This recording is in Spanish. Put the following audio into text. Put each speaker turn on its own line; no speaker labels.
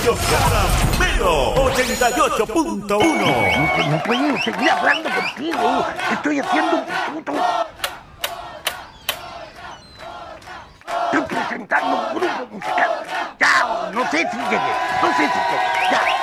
Radio Caramelo 88.1.
No puedo seguir hablando contigo. Estoy haciendo un pituto. Estoy presentando un grupo musical. Ya, no sé si llegué. Ya.